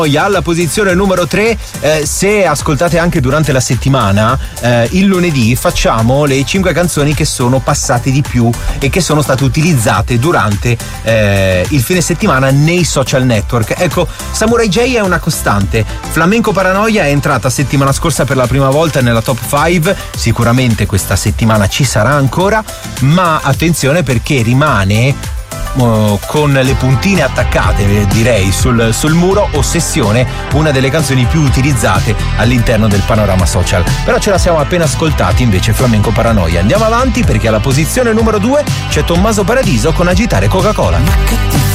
Alla posizione numero 3, se ascoltate anche durante la settimana, il lunedì facciamo le 5 canzoni che sono passate di più e che sono state utilizzate durante il fine settimana nei social network. Ecco, Samurai J è una costante. Flamenco Paranoia è entrata settimana scorsa per la prima volta nella top 5, sicuramente questa settimana ci sarà ancora, ma attenzione perché rimane con le puntine attaccate, direi, sul muro, Ossessione, una delle canzoni più utilizzate all'interno del panorama social. Però ce la siamo appena ascoltati invece Flamenco Paranoia. Andiamo avanti perché alla posizione numero 2 c'è Tommaso Paradiso con Agitare Coca-Cola.